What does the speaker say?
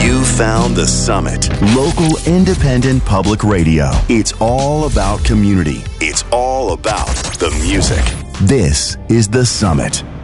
You found The Summit. Local independent public radio. It's all about community. It's all about the music. This is The Summit.